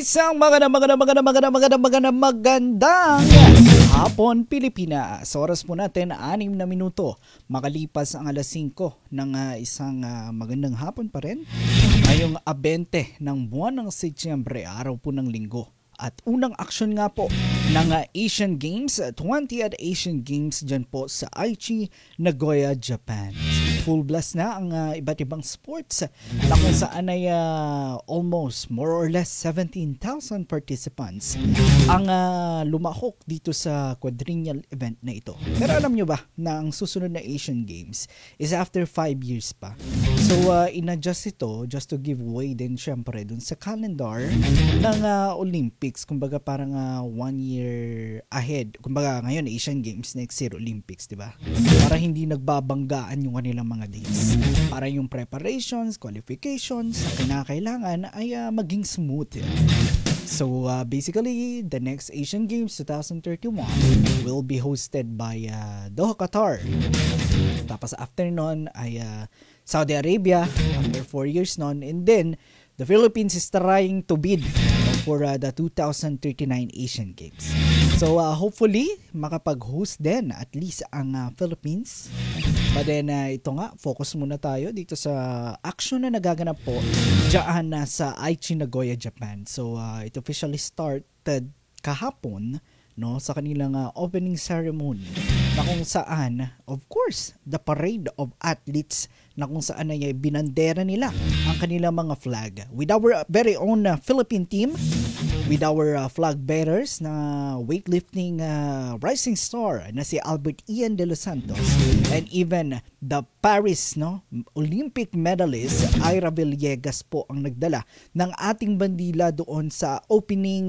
Isang magandang hapon Pilipinas. Oras po natin 6 na minuto. Makalipas ang alas 5 ng isang magandang hapon pa rin. Ngayong 20 ng buwan ng Setyembre, araw po ng linggo. At unang aksyon nga po ng Asian Games, 20th Asian Games dyan po sa Aichi, Nagoya, Japan. Full blast na ang iba't ibang sports na kung saan ay almost more or less 17,000 participants ang lumahok dito sa quadrennial event na ito. Pero alam nyo ba na ang susunod na Asian Games is after 5 years pa. So in-adjust ito just to give way din syempre dun sa calendar ng Olympics. Kumbaga parang 1 year ahead. Kumbaga ngayon Asian Games, next year Olympics, diba? Para hindi nagbabanggaan yung kanilang mga days. Para yung preparations, qualifications, kinakailangan ay maging smooth. So basically, the next Asian Games 2031 will be hosted by Doha, Qatar. Tapos after nun ay Saudi Arabia after 4 years nun, and then the Philippines is trying to bid for the 2039 Asian Games. So hopefully makapag-host din at least ang Philippines. But then ito nga, focus muna tayo dito sa action na nagaganap po diyan sa Aichi, Nagoya, Japan. So it officially started kahapon, no, sa kanilang opening ceremony na kung saan, of course, the parade of athletes na kung saan ay binandera nila ang kanilang mga flag with our very own Philippine team, with our flag bearers na weightlifting rising star na si Albert Ian de los Santos, and even the Paris Olympic medalist Ira Villegas po ang nagdala ng ating bandila doon sa opening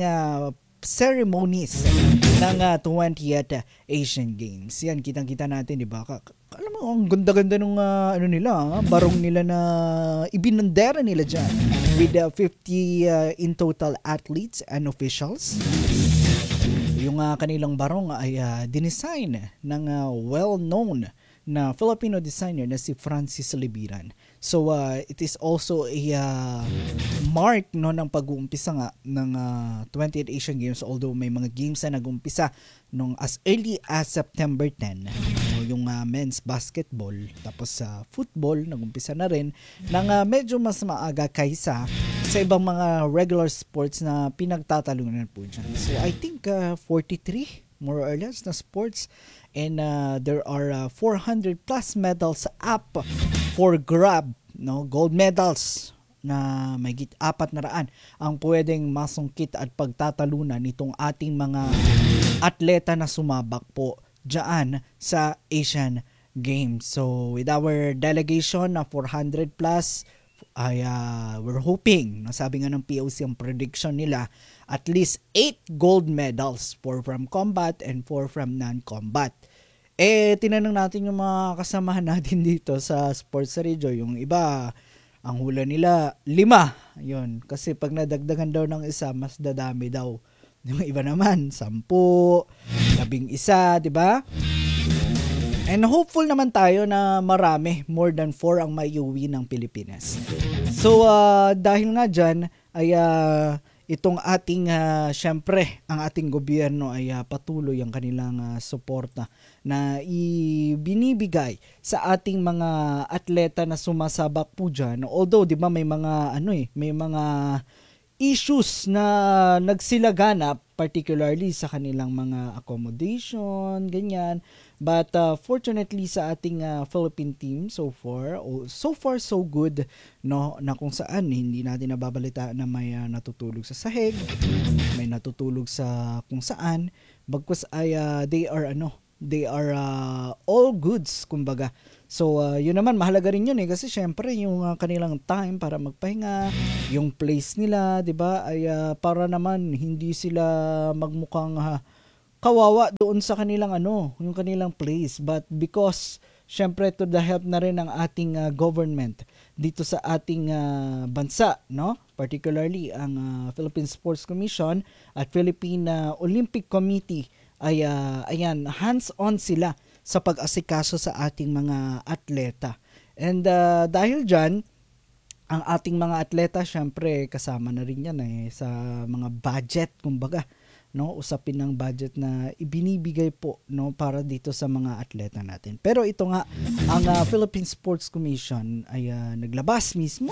ceremonies ng 20th Asian Games. Yan, kitang-kita natin, di ba? Alam mo, ang ganda-ganda nung barong nila na ibinandera nila dyan with 50 in total athletes and officials. Yung kanilang barong ay dinesign ng well-known na Filipino designer na si Francis Libiran. So it is also a mark ng pag-uumpisa nga ng 20th Asian Games, although may mga games na nag-umpisa nung as early as September 10. Yung men's basketball, tapos football nag-umpisa na rin ng medyo mas maaga kaysa sa ibang mga regular sports na pinagtatalunan po dyan. So I think 43 more or less na sports, and there are 400 plus medals up for grab, gold medals na may 400 ang pwedeng masungkit at pagtatalunan nitong ating mga atleta na sumabak po diyan sa Asian Games. So with our delegation na 400 plus, ay we're hoping, sabi nga ng POC ang prediction nila, at least 8 gold medals, 4 from combat and 4 from non-combat. Tinanong natin yung mga kasamahan natin dito sa Sports Radio, yung iba, ang hula nila 5, yun, kasi pag nadagdagan daw ng isa, mas dadami daw. Yung iba naman 10, 11, di ba? And hopeful naman tayo na marami, more than 4 ang maiuwi ng Pilipinas. So dahil nga dyan ay itong ating syempre ang ating gobyerno ay patuloy ang kanilang suporta na ibinibigay sa ating mga atleta na sumasabak po dyan. Although 'di ba may mga may mga issues na nagsilaganap, particularly sa kanilang mga accommodation, ganyan. But fortunately sa ating Philippine team so far so good, na kung saan hindi natin nababalita na may natutulog sa sahig, may natutulog sa kung saan, bagkus ay they are all goods, kumbaga. So yun naman, mahalaga rin yun kasi syempre yung kanilang time para magpahinga, yung place nila, 'di ba, ay para naman hindi sila magmukhang kawawa doon sa kanilang yung kanilang place, but because syempre to the help na rin ng ating government dito sa ating bansa, particularly ang Philippine Sports Commission at Philippine Olympic Committee ay ayan, hands-on sila sa pag-asikaso sa ating mga atleta. And dahil dyan, ang ating mga atleta, syempre kasama na rin yan sa mga budget, kumbaga, no, usapin ng budget na ibinibigay po, no, para dito sa mga atleta natin. Pero ito nga, ang Philippine Sports Commission ay naglabas mismo,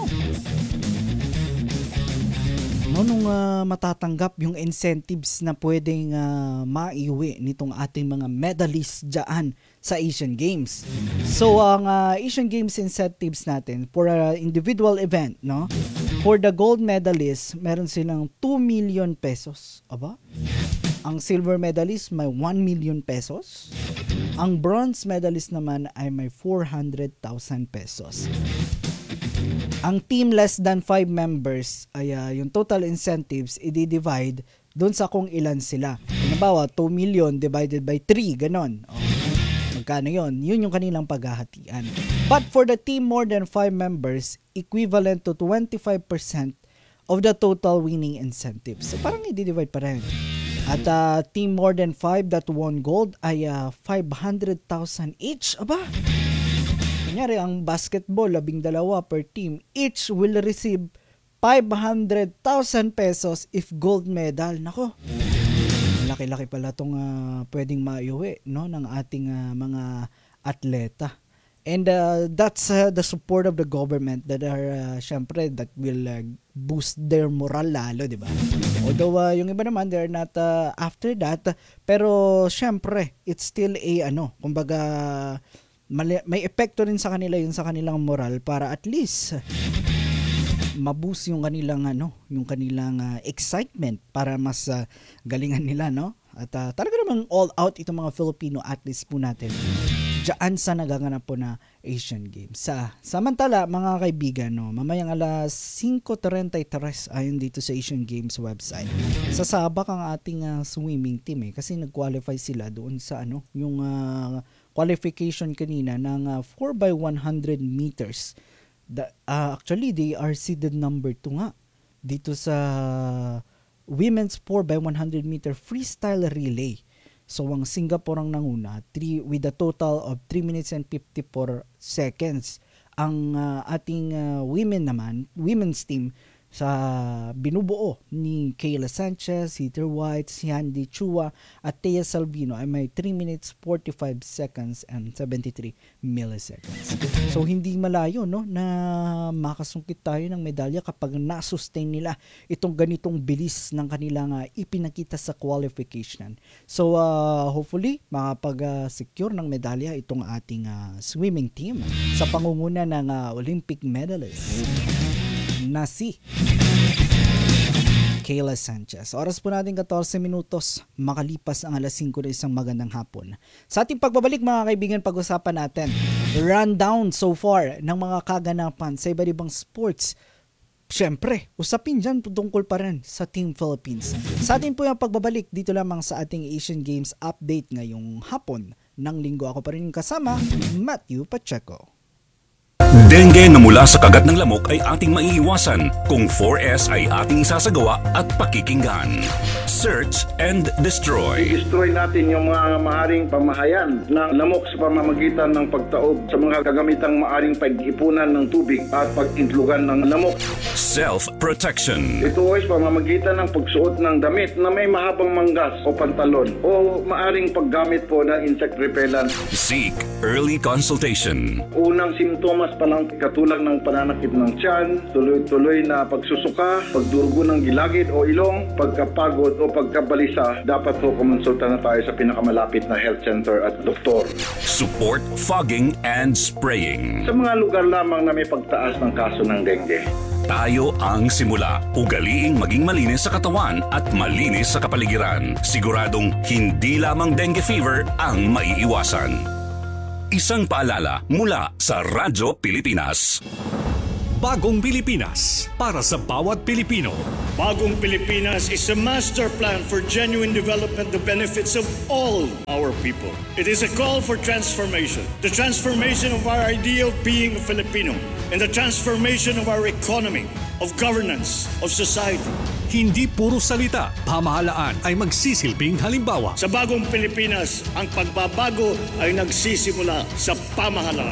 no, nung matatanggap yung incentives na pwedeng maiuwi nitong ating mga medalists dyan sa Asian Games. So ang Asian Games incentives natin for an individual event, no, for the gold medalists, meron silang 2 million pesos. Aba? Ang silver medalist may 1 million pesos. Ang bronze medalist naman ay may 400,000 pesos. Ang team less than 5 members ay yung total incentives i-divide doon sa kung ilan sila. Halimbawa, 2 million divided by 3, ganon. Magkano yun? Yun yung kanilang paghahatian. But for the team more than 5 members, equivalent to 25% of the total winning incentives. So parang i-divide pa rin. At team more than 5 that won gold ay 500,000 each. Aba? Kunyari, ang basketball, 12 per team, each will receive 500,000 pesos if gold medal. Nako, laki-laki pala itong pwedeng maiuwi, no, ng ating mga atleta. And that's the support of the government that are, syempre, that will boost their moral lalo, di ba? Although yung iba naman, they're not after that, pero syempre, it's still kumbaga, may epekto rin sa kanila yun sa kanilang moral para at least maboost yung kanilang excitement para mas galingan nila, no? At talaga namang all out itong mga Filipino athletes po natin diyan sa nagaganap po na Asian Games. Samantala, mga kaibigan, no, mamayang alas 5:33 ayon dito sa Asian Games website, sasabak ang ating swimming team kasi nag-qualify sila doon sa yung qualification kanina ng 4x100 meters. Actually, they are seeded number 2 nga dito sa women's 4x100 meter freestyle relay. So, ang Singapore ang nanguna with a total of 3 minutes and 54 seconds. Ang ating women's team sa binubuo ni Kayla Sanchez, Heather White, Siandi Chua at Thea Salvino ay may 3 minutes 45 seconds and 73 milliseconds. So hindi malayo, no, na makasungkit tayo ng medalya kapag na-sustain nila itong ganitong bilis ng kanilang ipinakita sa qualification. So hopefully makapag-secure ng medalya itong ating swimming team sa pangunguna ng Olympic medalist na si Kayla Sanchez. Oras po natin 14 minutos makalipas ang alas 5 na isang magandang hapon. Sa ating pagbabalik, mga kaibigan, pag-usapan natin rundown so far ng mga kaganapan sa iba't ibang sports. Siyempre, usapin dyan tungkol pa rin sa Team Philippines. Sa atin po yung pagbabalik dito lamang sa ating Asian Games update ngayong hapon ng linggo. Ako pa rin yung kasama, Matthew Pacheco. Dengue na mula sa kagat ng lamok ay ating maiiwasan kung 4S ay ating isasagawa at pakikinggan. Search and destroy. I-destroy natin yung mga maaring pamahayan ng lamok sa pamamagitan ng pagtaob sa mga kagamitang maaring pag-ipunan ng tubig at pag-intlugan ng lamok. Self-protection. Ito ay pamamagitan ng pagsuot ng damit na may mahabang manggas o pantalon o maaring paggamit po ng insect repellent. Seek early consultation. Unang simptomas pa lang katulad ng pananakit ng tiyan, tuloy-tuloy na pagsusuka, pagdurugo ng gilagid o ilong, pagkapagod o pagkabalisa, dapat po kumonsulta na tayo sa pinakamalapit na health center at doktor. Support fogging and spraying. Sa mga lugar lamang na may pagtaas ng kaso ng dengue, Tayo ang simula. Ugaliing maging malinis sa katawan at malinis sa kapaligiran. Siguradong hindi lamang dengue fever ang maiiwasan. Isang paalala mula sa Radyo Pilipinas. Bagong Pilipinas para sa bawat Pilipino. Bagong Pilipinas is a master plan for genuine development, the benefits of all our people. It is a call for transformation. The transformation of our idea of being a Filipino and the transformation of our economy, of governance, of society. Hindi puro salita, pamahalaan ay magsisilbing halimbawa. Sa Bagong Pilipinas, ang pagbabago ay nagsisimula sa pamahalaan.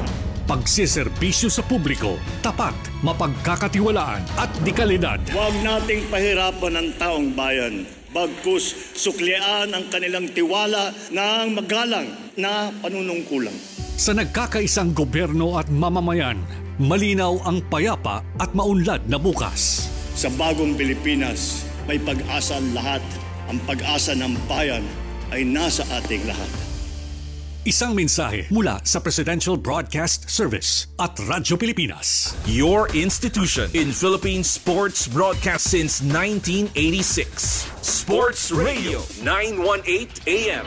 pagsiserbisyo sa publiko, tapat, mapagkakatiwalaan at dekalidad. Huwag nating pahirapan ang taong bayan. Bagkus suklian ang kanilang tiwala ng magalang na panunungkulan. Sa nagkakaisang gobyerno at mamamayan, malinaw ang payapa at maunlad na bukas. Sa bagong Pilipinas, may pag-asa ang lahat. Ang pag-asa ng bayan ay nasa ating lahat. Isang mensahe mula sa Presidential Broadcast Service at Radyo Pilipinas. Your institution in Philippine sports broadcast since 1986. Sports Radio 918 AM.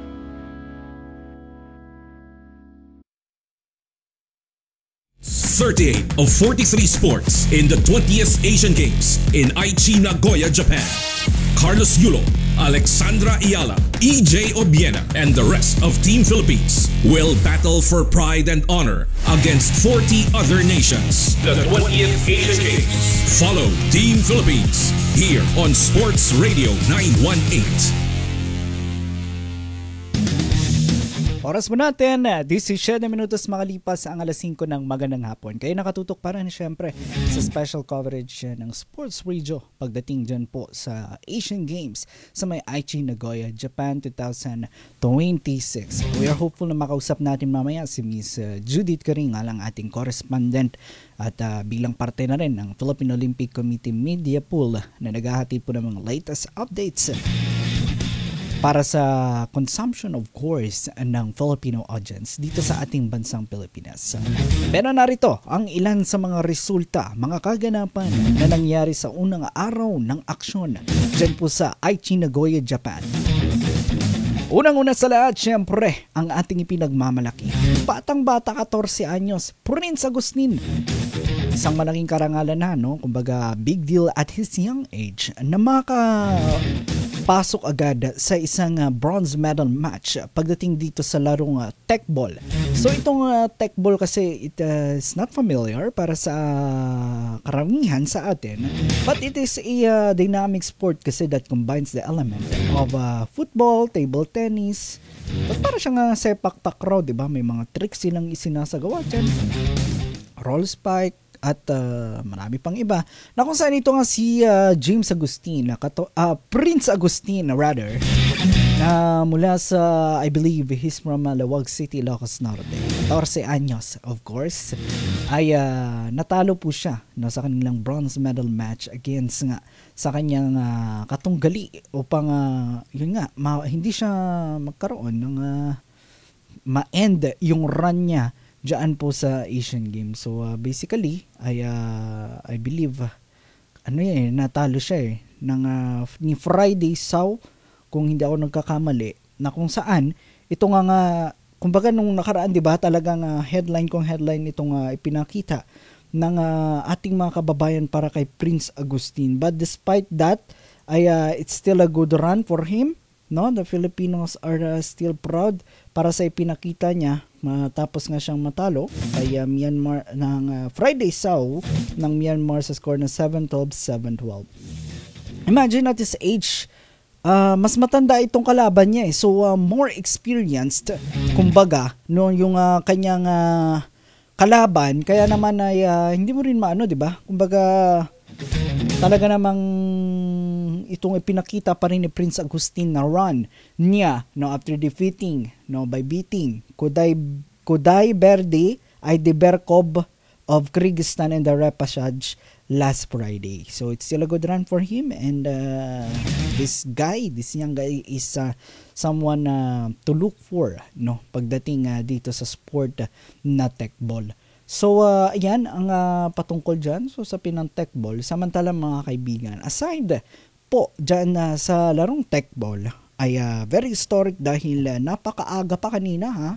"38 of 43 sports in the 20th Asian Games in Aichi, Nagoya, Japan. Carlos Yulo, Alexandra Ayala, EJ Obiena, and the rest of Team Philippines will battle for pride and honor against 40 other nations. The 20th Asian Games. Follow Team Philippines here on Sports Radio 918. Oras mo natin, 17 minutos makalipas ang alas 5 ng magandang hapon. Kaya nakatutok pa rin syempre sa special coverage ng Sports Radio pagdating dyan po sa Asian Games sa may Aichi, Nagoya, Japan 2026. We are hopeful na makausap natin mamaya si Miss Judith Karingal, ang ating correspondent at bilang parte na rin ng Philippine Olympic Committee Media Pool na naghahatid po ng mga latest updates para sa consumption of course ng Filipino audience dito sa ating bansang Pilipinas. Pero narito ang ilan sa mga resulta, mga kaganapan na nangyari sa unang araw ng aksyon dyan po sa Aichi, Nagoya, Japan. Unang-una sa lahat, syempre, ang ating ipinagmamalaki. Batang-bata, 14 anyos, Prince Agustin. Isang malaking karangalan na, no? Kumbaga, big deal at his young age na pasok agad sa isang bronze medal match pagdating dito sa larong techball. So itong techball kasi it is not familiar para sa karamihan sa atin, but it is a dynamic sport kasi that combines the element of football, table tennis, but para siyang sepak takraw, di ba? May mga tricks silang isinasagawa dyan. Roll spike, at marami pang iba na kung saan ito nga si James Agustin, Prince Agustin rather, na mula sa, I believe he's from Lawag City, Ilocos Norte, 14 anyos of course, ay natalo po siya, no, sa kanilang bronze medal match against nga sa kanyang katunggali upang yun nga hindi siya magkaroon ng ma-end yung run niya diyan po sa Asian Games. So basically I believe natalo siya ng ni Friday Sau, kung hindi ako nagkakamali, na kung saan ito nga kumbaga nung nakaraan, di ba, talagang headline itong ipinakita ng ating mga kababayan para kay Prince Agustin. But despite that, it's still a good run for him. No, the Filipinos are still proud para sa ipinakita niya matapos nga siyang matalo kay Myanmar ng Friday Sau ng Myanmar sa score na 7-12, 7-12. Imagine at his age, mas matanda itong kalaban niya so more experienced kumbaga no, yung kanyang kalaban, kaya naman ay hindi mo rin maano, di ba? Kumbaga talaga namang itong ipinakita pa rin ni Prince Agustin na run niya, no, after defeating, no, by beating Kuday Berde Aydeberkov of Kyrgyzstan in the repechage last Friday. So it's still a good run for him, and this young guy is someone to look for, no, pagdating dito sa sport na techball. So ayan ang patungkol dyan so sa pinang techball. Samantala mga kaibigan, aside po dyan sa larong techball ay very historic dahil napakaaga pa kanina, ha.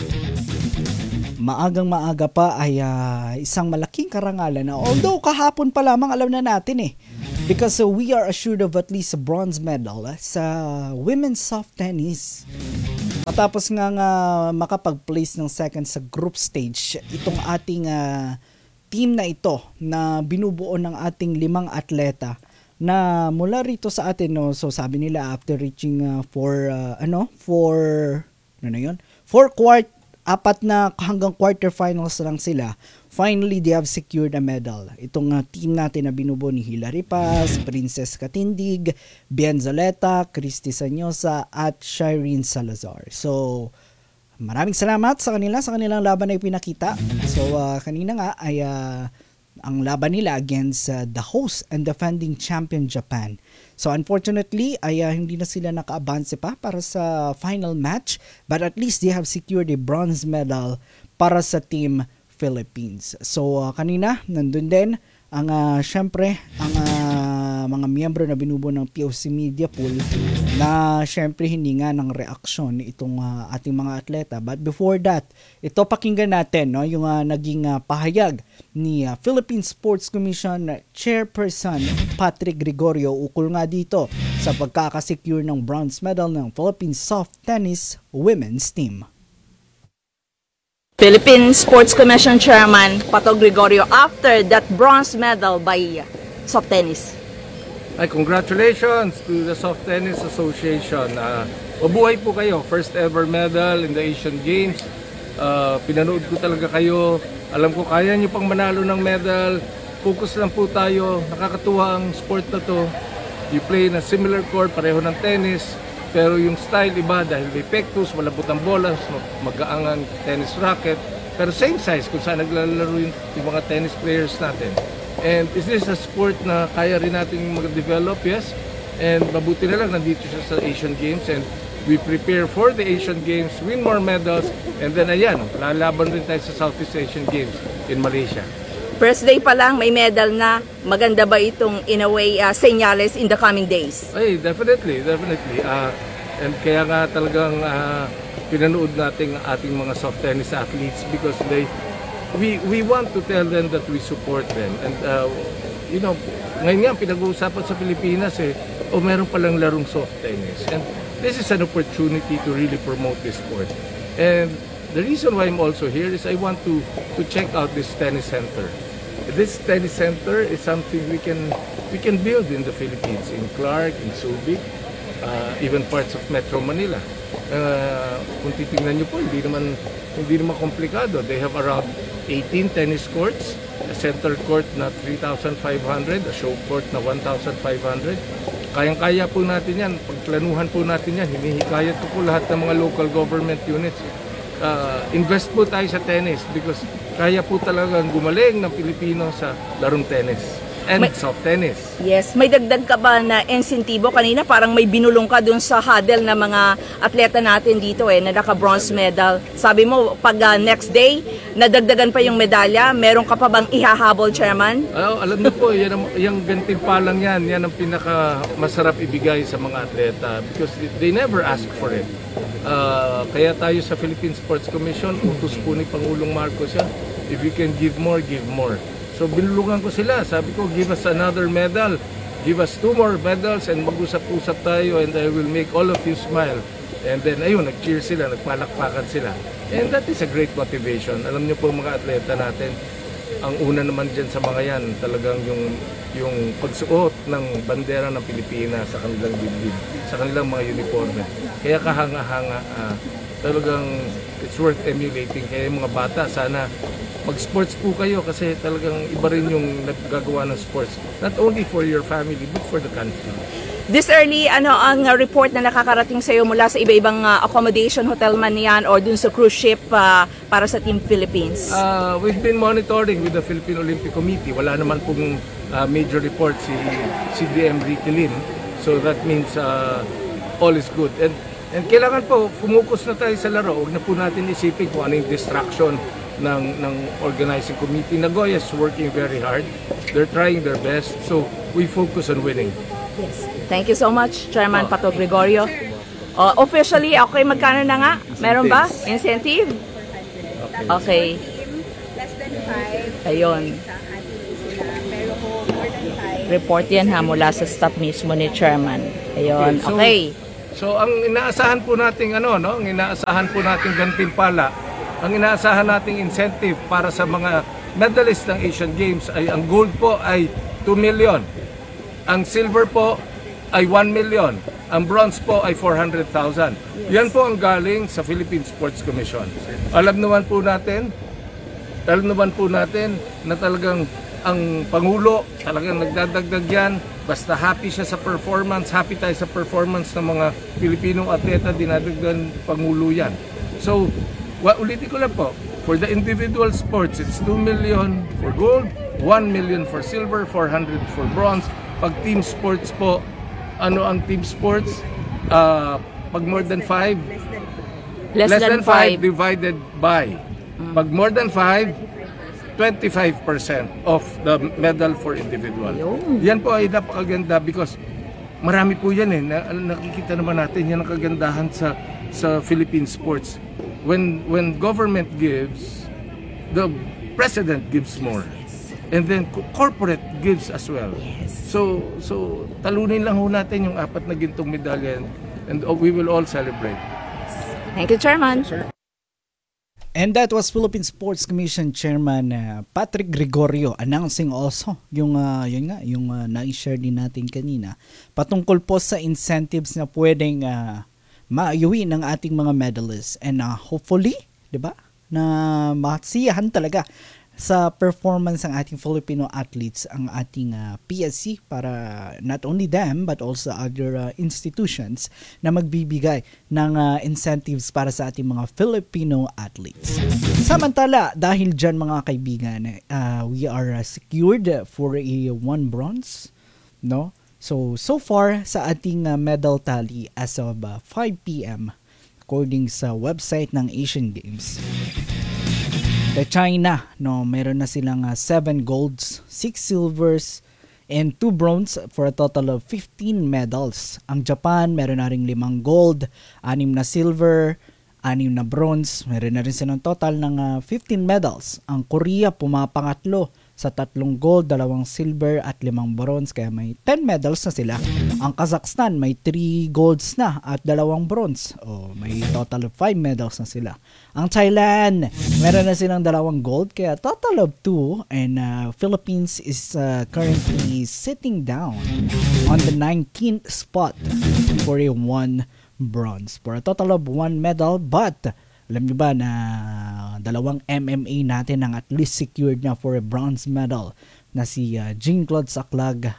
Maagang-maaga pa ay isang malaking karangalan na although kahapon pa lamang alam na natin because we are assured of at least a bronze medal sa women's soft tennis. Matapos nga makapag-place ng second sa group stage itong ating team na ito na binubuo ng ating 5 atleta na mula rito sa atin, no. So sabi nila after reaching 4 apat na hanggang quarterfinals lang sila, finally they have secured a medal. Itong team natin na binubuo ni Hilary Paz, Princess Katindig, Bien Zaleta, Christy Sanyosa at Shireen Salazar. So maraming salamat sa kanilang laban na ipinakita. So kanina nga ay ang laban nila against the host and defending champion Japan. So unfortunately ay hindi na sila naka-advance pa para sa final match, but at least they have secured a bronze medal para sa Team Philippines. So kanina nandun din ang syempre ang mga miyembro na binubuo ng POC Media Pool na syempre hininga ng reaksyon itong ating mga atleta. But before that, ito pakinggan natin yung naging pahayag ni Philippine Sports Commission Chairperson Patrick Gregorio ukol nga dito sa pagkakasecure ng bronze medal ng Philippine Soft Tennis Women's Team. Philippine Sports Commission Chairman Pato Gregorio after that bronze medal by soft tennis. Ay, congratulations to the Soft Tennis Association. Mabuhay po kayo. First ever medal in the Asian Games. Pinanood ko talaga kayo. Alam ko kaya nyo pang manalo ng medal. Focus lang po tayo. Nakakatuwa ang sport na to. You play in a similar court, pareho ng tennis. Pero yung style iba dahil may pectus, malabot ang bola, mag-aangang tennis racket. Pero same size kung saan naglalaro yung mga tennis players natin. And is this a sport na kaya rin natin mag-develop? Yes. And mabuti na lang nandito siya sa Asian Games and we prepare for the Asian Games, win more medals, and then ayan, lalaban rin tayo sa Southeast Asian Games in Malaysia. First day pa lang may medal na. Maganda ba itong in a way senyales in the coming days? Ay, definitely. And kaya nga talagang pinanood natin ating mga soft tennis athletes because we want to tell them that we support them. And you know, ngayon nga pinag-uusapan sa Pilipinas meron palang larong soft tennis. And this is an opportunity to really promote this sport. And the reason why I'm also here is I want to check out this tennis center. This tennis center is something we can build in the Philippines, in Clark, in Subic, even parts of Metro Manila. Kung titingnan nyo po, hindi naman komplikado. They have around 18 tennis courts, a center court na 3,500, a show court na 1,500. Kayang-kaya po natin yan. Pagplanuhan po natin yan. Hinihikayat ko po lahat ng mga local government units. Invest po tayo sa tennis because kaya po talagang gumaling ng Pilipino sa larong tennis and soft tennis. Yes. May dagdag ka ba na insentibo? Kanina parang may binulong ka dun sa huddle na mga atleta natin dito na naka-bronze medal. Sabi mo, pag next day, nadagdagan pa yung medalya, meron ka pa bang ihahabol, Chairman? Alam niyo po, yung gantimpalang yan ang pinaka masarap ibigay sa mga atleta because they never ask for it. Kaya tayo sa Philippine Sports Commission, utos po ni Pangulong Marcos yan, if you can give more, give more. So binulungan ko sila, sabi ko give us another medal, give us 2 more medals and mag-usap-usap tayo and I will make all of you smile. And then ayun, nag-cheer sila, nagpalakpakan sila. And that is a great motivation. Alam niyo po mga atleta natin, ang una naman dyan sa mga yan, talagang yung pagsuot ng bandera ng Pilipinas sa kanilang dibdib, sa kanilang mga uniforme. Kaya kahanga-hanga, talagang it's worth emulating. Kaya yung mga bata, sana mag-sports po kayo kasi talagang iba rin yung naggagawa ng sports. Not only for your family, but for the country. This early, ang report na nakakarating sa iyo mula sa iba-ibang accommodation, hotel man yan, or dun sa cruise ship para sa Team Philippines? We've been monitoring with the Philippine Olympic Committee. Wala naman pong major report si CDM Riquelin. So that means all is good. And kailangan po, fumukus na tayo sa laro. Huwag na po natin isipin kung ano yung distraction ng organizing committee. Nagoya is working very hard. They're trying their best. So we focus on winning. Yes. Thank you so much, Chairman Pato Gregorio. Officially, okay, magkano na nga? Meron ba? Incentive? Okay. Less than 5. Ayun. Pero kung more than 5. Report yan mula sa staff mismo ni Chairman. Ayun. Okay. So ang inaasahan po nating ang inaasahan po nating gantimpala, ang inaasahan nating incentive para sa mga medalist ng Asian Games ay ang gold po ay 2 million. Ang silver po ay 1 million. Ang bronze po ay 400,000. Yan po ang galing sa Philippine Sports Commission. Alam naman po natin na talagang ang Pangulo talagang nagdadagdag yan. Basta happy siya sa performance, happy tayo sa performance ng mga Pilipinong atleta, dinadagdagan Pangulo yan. So, ulitin ko lang po, for the individual sports, it's 2 million for gold, 1 million for silver, 400 for bronze. Pag team sports po, ano ang team sports? Pag more than 5, less than 5 divided by. Pag more than 5, 25% of the medal for individual. Yan po ay napakaganda because marami po yan nakikita naman natin yan ang kagandahan sa Philippine sports. When government gives, the president gives more. And then corporate gives as well. So talunin lang ho natin yung 4 na gintong medalya and we will all celebrate. Thank you, Chairman. And that was Philippine Sports Commission Chairman Patrick Gregorio announcing also yung na-share din natin kanina patungkol po sa incentives na pwedeng maiuwi ng ating mga medalists and hopefully, 'di ba? Na masiyahan talaga sa performance ng ating Filipino athletes ang ating PSC para not only them but also other institutions na magbibigay ng incentives para sa ating mga Filipino athletes. Samantala, dahil dyan mga kaibigan, we are secured for a 1 bronze, no? So far sa ating medal tally as of 5 p.m. according sa website ng Asian Games, the China, no, meron na silang 7 golds, 6 silvers, and 2 bronze for a total of 15 medals. Ang Japan, meron na ring 5 gold, 6 na silver, 6 na bronze. Meron na rin silang total ng 15 medals. Ang Korea, pumapangatlo sa 3 gold, 2 silver at 5 bronze, kaya may 10 medals na sila. Ang Kazakhstan may 3 golds na at 2 bronze, may total of 5 medals na sila. Ang Thailand, meron na silang 2 gold, kaya total of 2, and Philippines is currently sitting down on the 19th spot for a 1 bronze for a total of 1 medal. But alam niyo ba na 2 MMA natin ang at least secured na for a bronze medal na si Jean-Claude Saclag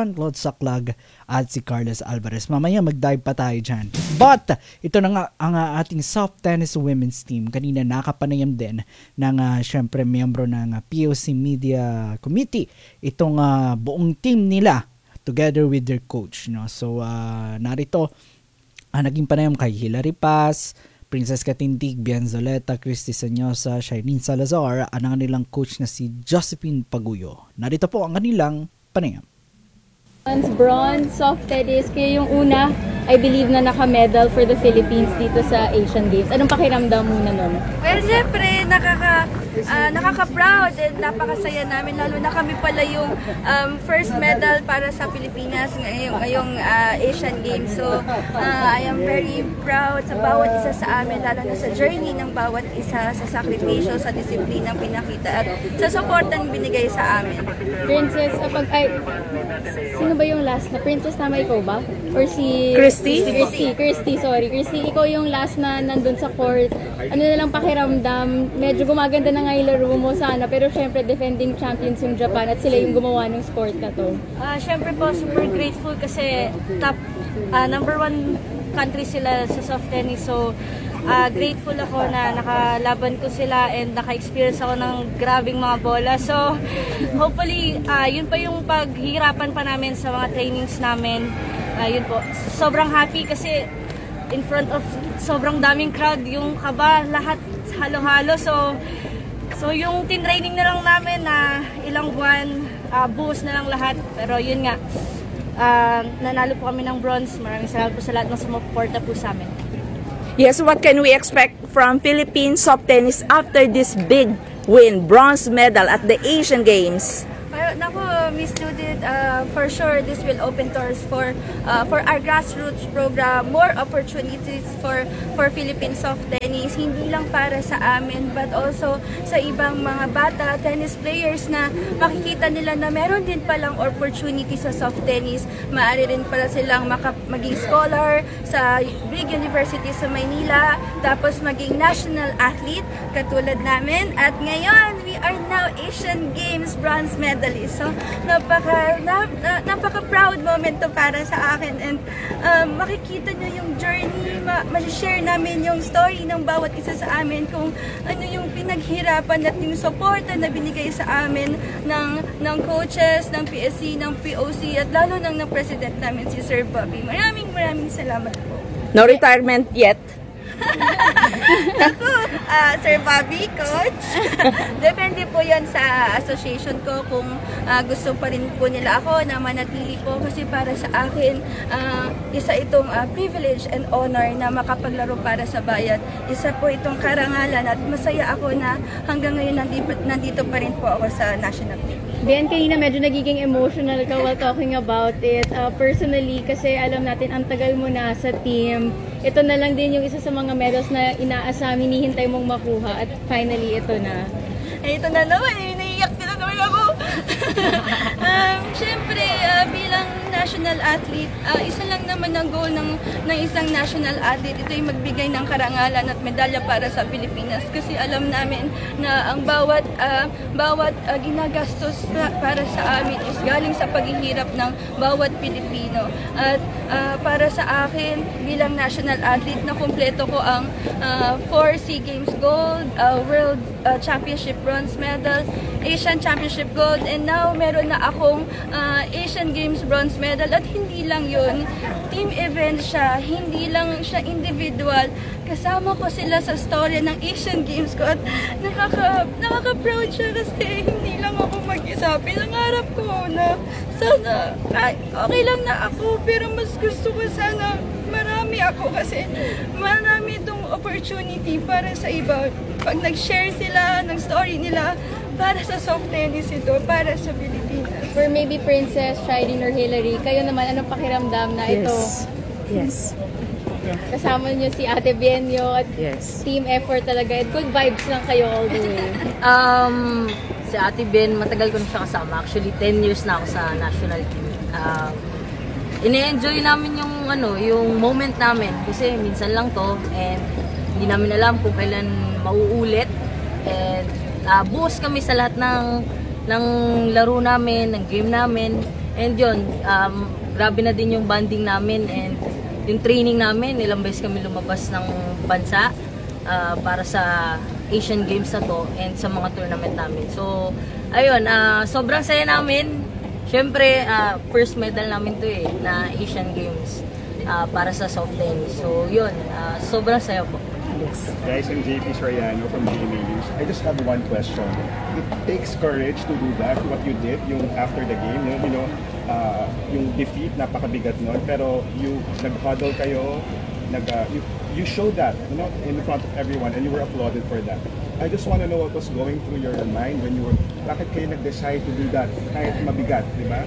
at si Carlos Alvarez. Mamaya mag-dive pa tayo dyan. But ito na nga ang ating soft tennis women's team. Kanina nakapanayam din ng syempre miyembro ng POC Media Committee itong buong team nila together with their coach. No? So narito naging panayam kay Hilary Paz, Princess Katintig, Bianzoleta, Christy Sanyosa, Shireen Salazar, ang kanilang coach na si Josephine Paguyo. Narito po ang kanilang panayam. Bronze, soft tennis, kaya yung una, I believe na naka-medal for the Philippines dito sa Asian Games. Anong pakiramdam muna nun? Well, syempre, nakaka-proud and napakasaya namin. Lalo na kami pala yung first medal para sa Pilipinas ngayong Asian Games. So, I am very proud sa bawat isa sa amin, lalo na sa journey ng bawat isa, sa sakripisyo, sa disiplinang pinakita at sa supportang binigay sa amin. Princess, sino ba yung last na? Princess, tama ikaw ba? Or si... Christy, sorry. Christy, ikaw yung last na nandun sa court. Ano na lang pakiramdam? Medyo gumaganda na nga yung laro mo sana, pero syempre defending champions yung Japan at sila yung gumawa ng sport na to. Syempre po, super grateful kasi top number 1 country sila sa soft tennis. So, grateful ako na nakalaban ko sila and naka-experience ako ng grabing mga bola. So, hopefully, yun pa yung paghihirapan pa namin sa mga trainings namin. Yun po, sobrang happy kasi in front of sobrang daming crowd, yung kaba, lahat halo-halo. So yung tin-training na lang namin na ilang buwan, buhos na lang lahat. Pero yun nga, nanalo po kami ng bronze. Maraming salamat po sa lahat ng sumuporta po sa amin. Yes, what can we expect from Philippine soft tennis after this big win, bronze medal at the Asian Games? Naku, Miss Judith, for sure this will open doors for our grassroots program, more opportunities for Philippine soft tennis, hindi lang para sa amin but also sa ibang mga bata, tennis players na makikita nila na meron din palang opportunity sa soft tennis. Maaari rin pala silang maging scholar sa big university sa Maynila, tapos maging national athlete katulad namin. At ngayon, we are now Asian Games bronze medalist. So, napaka-proud moment to para sa akin. And makikita nyo yung journey, ma-share namin yung story ng bawat isa sa amin, kung ano yung pinaghirapan at yung support na binigay sa amin ng coaches, ng PSC, ng POC, at lalo ng president namin si Sir Bobby. Maraming salamat po. No retirement yet? Ako, Sir Bobby, coach. Depende po yan sa association ko kung gusto pa rin po nila ako na manatili po, kasi para sa akin, isa itong privilege and honor na makapaglaro para sa bayan. Isa po itong karangalan at masaya ako na hanggang ngayon nandito pa rin po ako sa national team. Ben, kanina medyo nagiging emotional ka while talking about it. Personally, kasi alam natin ang tagal mo na sa team. Ito na lang din yung isa sa mga medals na inaasam, hinihintay mong makuha, at finally ito na. Ito na naman, naiiyak na naman ako. Siyempre, bilang national athlete, isa lang naman ang goal ng isang national athlete. Ito yung magbigay ng karangalan at medalya para sa Pilipinas. Kasi alam namin na ang bawat ginagastos para sa amin is galing sa paghihirap ng bawat Pilipino. At para sa akin, bilang national athlete, na kumpleto ko ang 4 SEA Games gold, World Championship bronze medal, Asian Championship gold, and now meron na akong Asian Games bronze medal. At hindi lang yun, team event siya, hindi lang siya individual. Kasama ko sila sa storya ng Asian Games ko, at nakaka-proud siya kasi hindi lang ako mag-isa. Pinangarap ko na sana okay lang na ako, pero mas gusto ko sana marami ako, kasi marami itong opportunity para sa iba. Pag nag-share sila ng story nila para sa soft tennis, ito para sa Pilipinas. For maybe Princess, Shireen, or Hillary, kayo naman, anong pakiramdam na ito? Yes. Kasama niyo si Ate Bienyo at team effort talaga. At good vibes lang kayo all the way. Si Ate Ben, matagal ko na siya kasama. Actually, 10 years na ako sa national team. Ine-enjoy namin yung moment namin kasi minsan lang to, and hindi namin alam kung kailan mauulit. And buhos kami sa lahat ng laro namin, ng game namin. And yun, grabe na din yung bonding namin and yung training namin. Ilang beses kami lumabas ng bansa para sa Asian Games na to and sa mga tournament namin. So, ayun, sobrang saya namin. Siyempre, first medal namin to na Asian Games para sa soft tennis. So, yun, sobrang saya po. Guys, I'm JP Soriano from GMA News. I just have one question. It takes courage to do that, what you did, yung after the game, yung defeat, napakabigat nun, pero nag-huddle kayo, you showed that, in front of everyone, and you were applauded for that. I just want to know what was going through your mind when bakit kayo nag-decide to do that, kahit mabigat, di ba?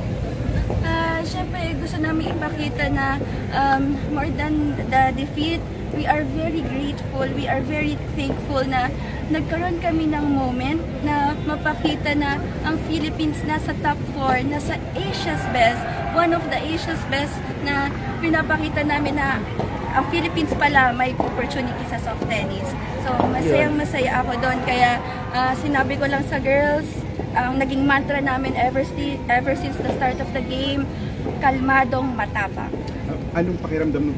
Siyempre, gusto namin ipakita na more than the defeat, we are very grateful, we are very thankful na nagkaroon kami ng moment na mapakita na ang Philippines nasa top 4, nasa Asia's best, one of the Asia's best, na pinapakita namin na ang Philippines pala may opportunity sa soft tennis. So, masaya ako doon. Kaya sinabi ko lang sa girls, ang naging mantra namin ever since the start of the game, kalmadong matapang. Anong pakiramdam ng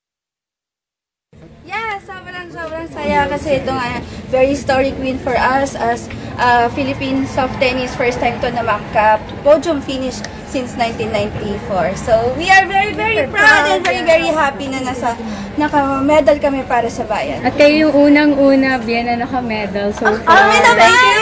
sobrang saya kasi ito nga very historic win for us as Philippine soft tennis, first time to na maka-podium finish since 1994. So we are very proud and very happy na naka-medal kami para sa bayan. At kayo yung unang-una, Bien, na naka-medal so far. Thank you!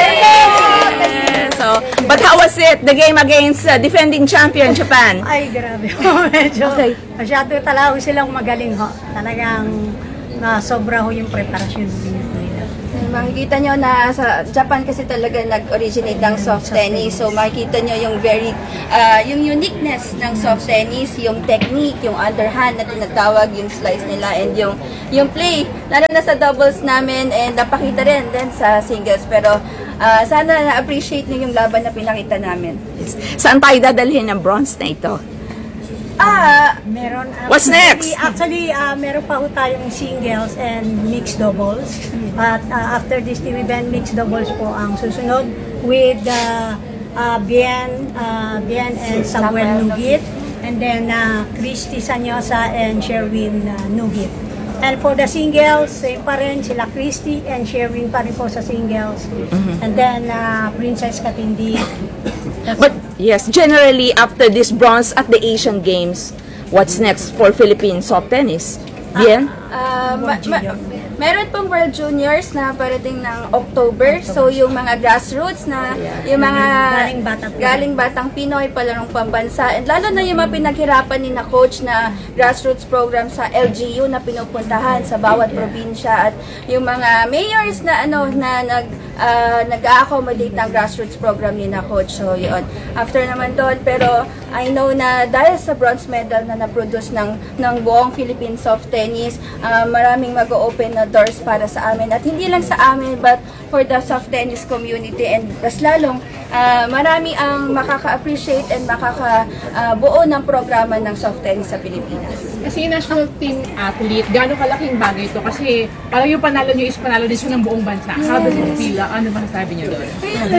So, but how was it, the game against defending champion Japan? Ay, grabe. Medyo masyado talaga silang magaling ho. Talagang sobra ho yung preparasyon nila. Makikita nyo na sa Japan kasi talaga nag-originate ng soft tennis. So makikita nyo yung yung uniqueness ng soft tennis, yung technique, yung underhand na tinatawag, yung slice nila, and yung play. Lalo na sa doubles namin, and napakita rin din sa singles. Pero sana na-appreciate nyo yung laban na pinakita namin. Saan tayo dadalhin ng bronze na ito? Meron. What's next? Actually, meron pa ho tayong singles and mixed doubles. But after this team event, mixed doubles po ang susunod with Bien and Samuel Nugit. And then Christy Sanyosa and Sherwin Nugit. And for the singles, same pa rin sila Christy and Sherwin pa rin po sa singles. And then Princess Katindi. But yes, generally after this bronze at the Asian Games, what's next for Philippine soft tennis? Bien? Meron pong World Juniors na parating ng October. So yung mga grassroots na yung mga galing batang Pinoy palarong pambansa, and lalo na yung mga pinaghirapan ni na coach na grassroots program sa LGU na pinupuntahan sa bawat probinsya, at yung mga mayors na nag-a-accommodate ng grassroots program ni na coach. So yun, after naman doon, pero I know na dahil sa bronze medal na na-produce ng buong Philippine soft tennis, maraming mag-open na doors para sa amin, at hindi lang sa amin but for the soft tennis community, and mas lalong marami ang makaka-appreciate and makakabuo ng programa ng soft tennis sa Pilipinas. Kasi national team athlete, gano'ng kalaking bagay ito? Kasi parang yung panalo nyo is panalo din siya ng buong bansa. Yes. How does it feel? Ano ba sabi niyo doon?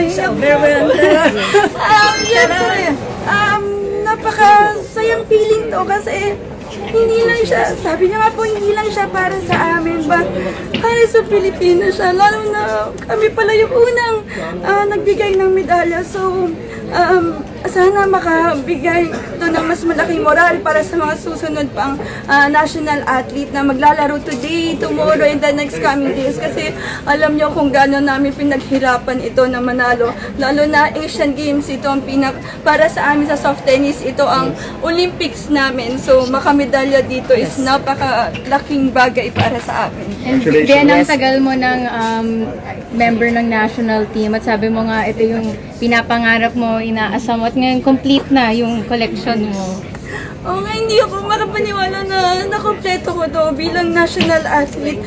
Napakasayang feeling to kasi hindi lang siya, sabi niya nga po, hindi lang siya para sa amin, but para sa Pilipinas siya. Lalo na kami pala yung unang nagbigay ng medalya. So, sana makabigay ito ng mas malaking moral para sa mga susunod pang national athlete na maglalaro today, tomorrow, and the next coming days. Kasi alam nyo kung gano'n namin pinaghirapan ito na manalo. Lalo na Asian Games, ito ang para sa amin sa soft tennis, ito ang Olympics namin. So makamedalya dito is napakalaking bagay para sa amin. And then ang tagal mo ng member ng national team, at sabi mo nga ito yung pinapangarap mo, inaasam, at ngayon complete na yung collection mo. Oo nga, hindi ako makapaniwala na nakompleto ko to bilang national athlete.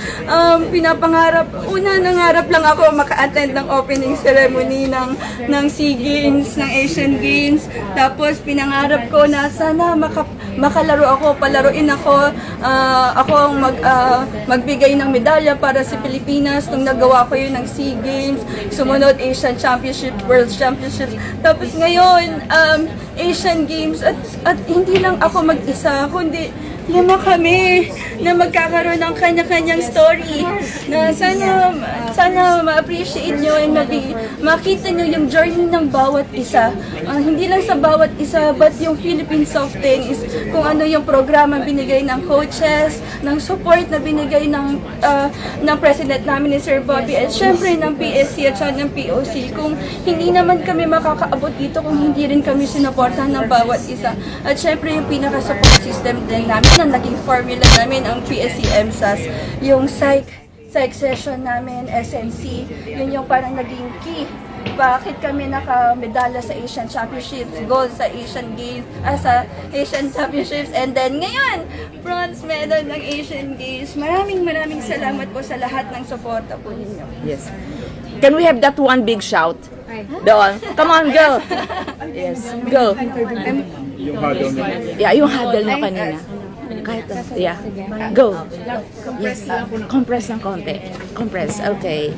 Nangarap lang ako maka-attend ng opening ceremony ng SEA Games, ng Asian Games. Tapos pinangarap ko na sana makalaro ako, palaruin ako, ako ang magbigay ng medalya para sa Pilipinas. Nung nagawa ko yun ng SEA Games, sumunod Asian Championship, World Championship. Tapos ngayon, Asian Games, at hindi lang ako mag-isa, kundi 5 kami na magkakaroon ng kanya-kanyang story na sana ma-appreciate nyo and makita nyo yung journey ng bawat isa. Hindi lang sa bawat isa, but yung Philippine soft tennis, kung ano yung programa binigay ng coaches, ng support na binigay ng president namin ni Sir Bobby, at syempre ng PSC at ng POC. Kung hindi naman kami makakaabot dito, kung hindi rin kami sinuportahan ng bawat isa. At syempre yung pinaka-support system din namin na naging formula namin ang PSC MSAS, yung psych session namin, SNC, yun yung parang naging key. Bakit kami naka-medalya sa Asian Championships, gold sa Asian Games, sa Asian Championships, and then ngayon, bronze medal ng Asian Games. Maraming salamat po sa lahat ng suporta po ninyo. Yes. Can we have that one big shout? Doon. Come on, go. Yes, go. Yung huddle na. Yeah, yung huddle na kanina. Kahit, yeah. Go. Yes. Compress ng konti. Compress, okay.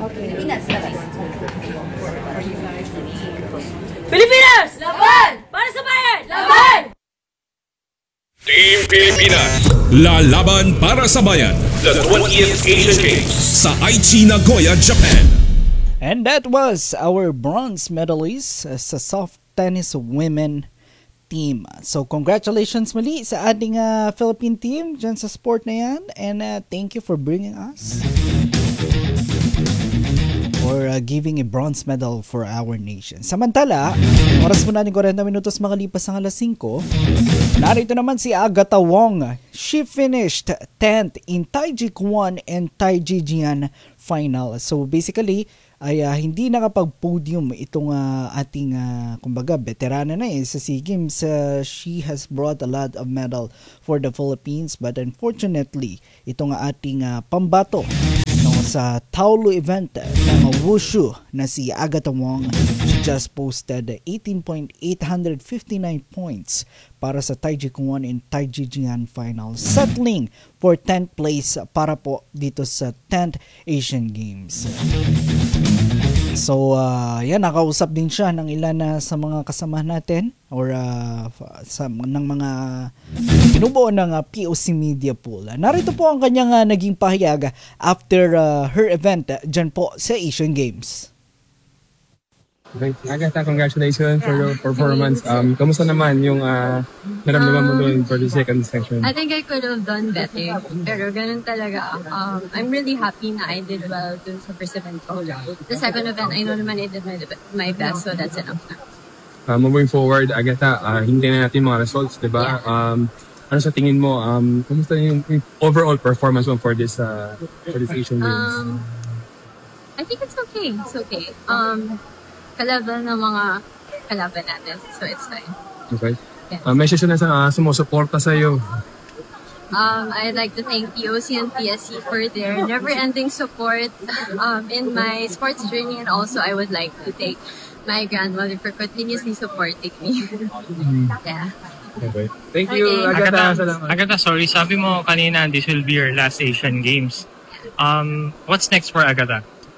Pilipinas! Laban! Para sa bayan! Laban! Team Pilipinas. Lalaban para sa bayan. The 20th Asian Games sa Aichi, Nagoya, Japan. And that was our bronze medalist sa soft tennis women team. So congratulations muli sa ating Philippine team dyan sa sport na yan, and thank you for bringing us for or giving a bronze medal for our nation. Samantala, oras mo natin 40 minutos makalipas ang alas 5. Narito naman si Agatha Wong. She finished 10th in Taiji Kwan and Taiji Jian final. So basically, ay hindi nakapag-podium itong ating kumbaga veterana na sa SEA Games. She has brought a lot of medal for the Philippines, but unfortunately itong ating pambato sa Taolu event ng Wushu na si Agatha Wong, she just posted 18.859 points para sa Taiji Kwan and Taiji Jian final, settling for 10th place para po dito sa 10th Asian Games. So, nakausap din siya ng ilan sa mga kasama natin or ng mga binubuo ng POC Media Pool. Narito po ang kanyang naging pahayag after her event dyan po sa Asian Games. Okay. Agatha, congratulations for your performance. Kamusta naman yung naramdaman mo doon for the second section? I think I could have done better. Pero ganun talaga. I'm really happy na I did well dun sa first event ko. The second event, I know naman I did my best, so that's enough na. Moving forward, Agatha, hindi na natin mga results, di ba? Ano sa tingin mo, kamusta yung overall performance mo for this Asian Games? I think it's okay. It's okay. Kalaban ng mga kalaban natin. So, it's fine. Okay. Yeah. Message na sa sumusuporta sa'yo. I'd like to thank POC and PSC for their never-ending support in my sports journey, and also I would like to thank my grandmother for continuously supporting me. Yeah. Okay. Thank you, Agatha. Agatha, sorry, sabi mo kanina this will be your last Asian Games. What's next for Agatha?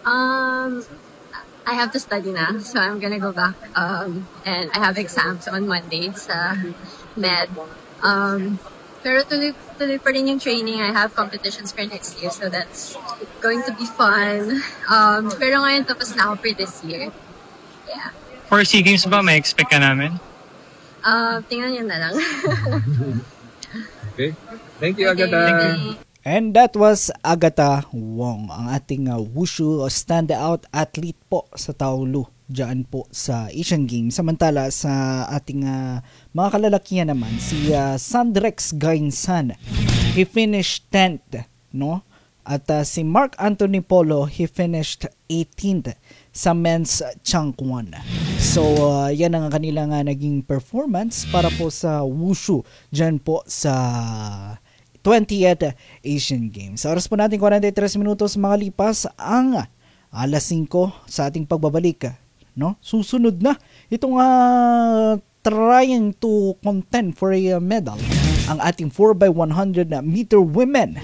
I have to study na, so I'm gonna go back and I have exams on Monday sa med. Pero tuloy pa rin yung training. I have competitions for next year, so that's going to be fun. Pero ngayon tapos na ako for this year. Yeah. For SEA Games ba, may expect ka namin? Tingnan nyo na lang. Okay. Thank you, Agatha. And that was Agatha Wong, ang ating wushu standout athlete po sa Taolu dyan po sa Asian Games. Samantala sa ating mga kalalakihan naman, si Sandrex Gainsan, he finished 10th, no? At si Mark Anthony Polo, he finished 18th sa men's Changkwon. So, yan ang kanilang naging performance para po sa wushu dyan po sa 20th Asian Games. Sa oras po natin 43 minutos makalipas ang alas 5 sa ating pagbabalik. No? Susunod na itong trying to contend for a medal ang ating 4x100 meter women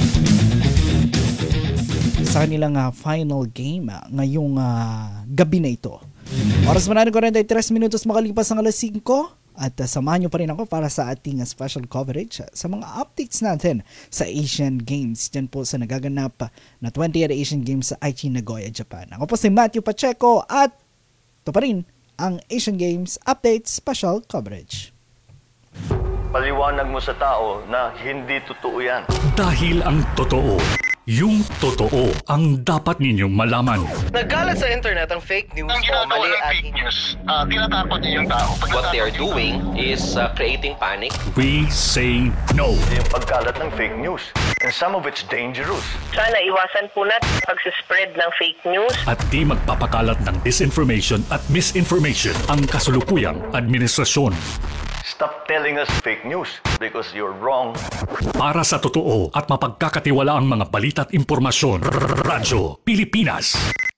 sa kanilang final game ngayong gabi na ito. Oras po natin 43 minutos makalipas ang alas 5. At samahan nyo pa rin ako para sa ating special coverage sa mga updates natin sa Asian Games dyan po sa nagaganap na 20th Asian Games sa Aichi, Nagoya, Japan. Ako po si Matthew Pacheco at ito pa rin ang Asian Games Update Special Coverage. Paliwanag mo sa tao na hindi totoo yan. Dahil ang totoo, yung totoo ang dapat ninyong malaman. Nagkalat sa internet ang fake news o mali at fake news. Tinatakot niyo yung tao. What they are doing is creating panic. We say no. Yung pagkalat ng fake news. And some of it's dangerous. Sana iwasan po natin pag-spread ng fake news. At di magpapakalat ng disinformation at misinformation ang kasulukuyang administrasyon. Stop telling us fake news because you're wrong. Para sa totoo at mapagkakatiwalaang mga balita at impormasyon, Radyo Pilipinas.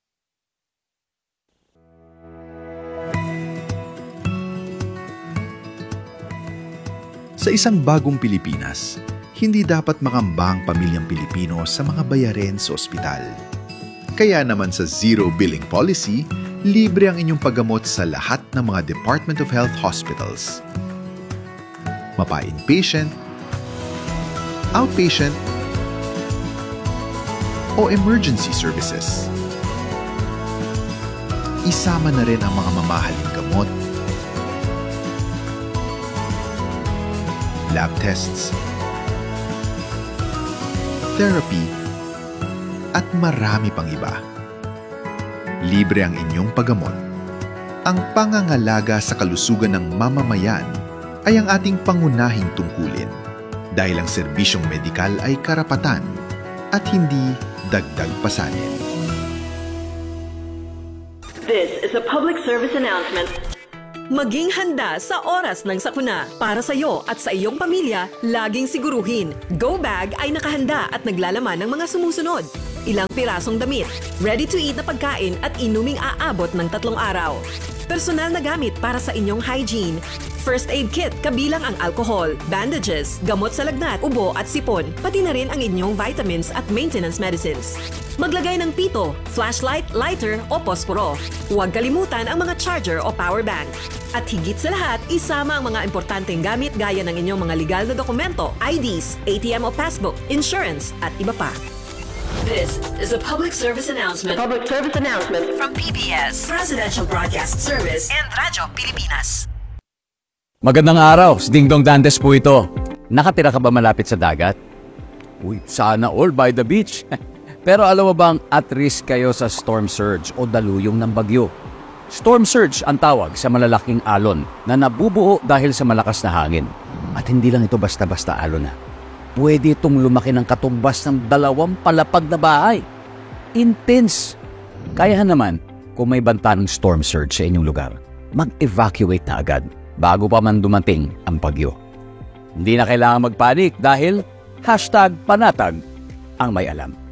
Sa isang bagong Pilipinas, hindi dapat makambang pamilyang Pilipino sa mga bayarin sa ospital. Kaya naman sa Zero Billing Policy, libre ang inyong paggamot sa lahat ng mga Department of Health hospitals. Mapa-inpatient, outpatient, o emergency services. Isama na rin ang mga mamahaling gamot, lab tests, therapy, at marami pang iba. libre ang inyong paggamot. Ang pangangalaga sa kalusugan ng mamamayan ay ang ating pangunahing tungkulin dahil ang serbisyong medikal ay karapatan at hindi dagdag pasanin. This is a public service announcement. Maging handa sa oras ng sakuna. Para sa iyo at sa iyong pamilya, laging siguruhin, Go Bag ay nakahanda at naglalaman ng mga sumusunod. Ilang pirasong damit, ready-to-eat na pagkain at inuming aabot ng 3 araw. Personal na gamit para sa inyong hygiene. First aid kit kabilang ang alcohol, bandages, gamot sa lagnat, ubo at sipon, pati na rin ang inyong vitamins at maintenance medicines. Maglagay ng pito, flashlight, lighter o posporo. Huwag kalimutan ang mga charger o power bank. At higit sa lahat, isama ang mga importanteng gamit gaya ng inyong mga legal na dokumento, IDs, ATM o passbook, insurance at iba pa. This is a public service announcement. Public service announcement from PBS, Presidential Broadcast Service, and Radyo Pilipinas. Magandang araw, si Ding Dong Dantes po ito. Nakatira ka ba malapit sa dagat? Uy, sana all by the beach. Pero alam mo bang at risk kayo sa storm surge o daluyong ng bagyo? Storm surge ang tawag sa malalaking alon na nabubuo dahil sa malakas na hangin. At hindi lang ito basta-basta alon na. Pwede itong lumaki ng katumbas ng 2 palapag na bahay. Intense! Kaya naman, kung may banta ng storm surge sa inyong lugar, mag-evacuate na agad bago pa man dumating ang bagyo. Hindi na kailangan magpanik dahil #panatag ang may alam.